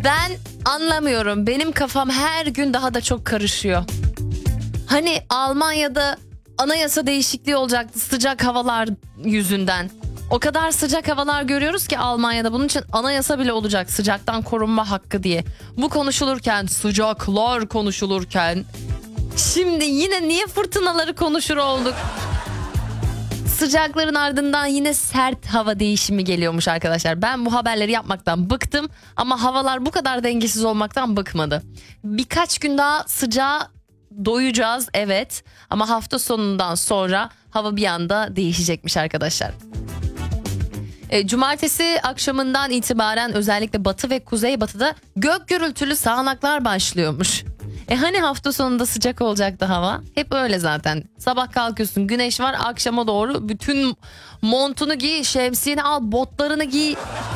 Ben anlamıyorum. Benim kafam her gün daha da çok karışıyor. Hani Almanya'da anayasa değişikliği olacaktı sıcak havalar yüzünden. O kadar sıcak havalar görüyoruz ki Almanya'da, bunun için anayasa bile olacak sıcaktan korunma hakkı diye. Bu konuşulurken, sıcaklar konuşulurken şimdi yine niye fırtınaları konuşur olduk? Sıcakların ardından yine sert hava değişimi geliyormuş arkadaşlar. Ben bu haberleri yapmaktan bıktım ama havalar bu kadar dengesiz olmaktan bıkmadı. Birkaç gün daha sıcağa doyacağız evet, ama hafta sonundan sonra hava bir anda değişecekmiş arkadaşlar. Cumartesi akşamından itibaren özellikle batı ve kuzeybatıda gök gürültülü sağanaklar başlıyormuş. Hani hafta sonunda sıcak olacaktı hava? Hep öyle zaten. Sabah kalkıyorsun, güneş var, akşama doğru bütün montunu giy, şemsiyeni al, botlarını giy.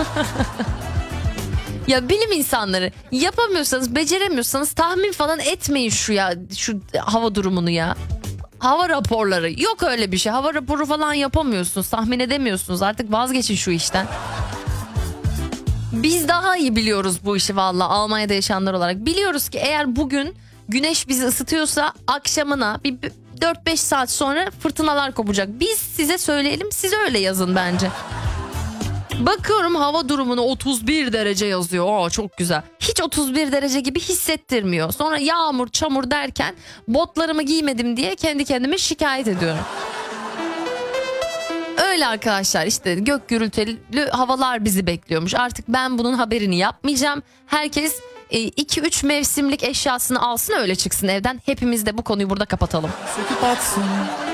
Ya bilim insanları, yapamıyorsanız, beceremiyorsanız tahmin falan etmeyin şu hava durumunu ya. Hava raporları yok, öyle bir şey. Hava raporu falan yapamıyorsunuz, tahmin edemiyorsunuz. Artık vazgeçin şu işten. Biz daha iyi biliyoruz bu işi valla, Almanya'da yaşayanlar olarak. Biliyoruz ki eğer bugün güneş bizi ısıtıyorsa akşamına bir 4-5 saat sonra fırtınalar kopacak. Biz size söyleyelim, siz öyle yazın bence. Bakıyorum hava durumunu 31 derece yazıyor. Çok güzel. Hiç 31 derece gibi hissettirmiyor. Sonra yağmur, çamur derken botlarımı giymedim diye kendi kendime şikayet ediyorum. Öyle arkadaşlar, işte gök gürültülü havalar bizi bekliyormuş. Artık ben bunun haberini yapmayacağım. Herkes 2-3 mevsimlik eşyasını alsın, öyle çıksın evden. Hepimiz de bu konuyu burada kapatalım. Söküp atsın.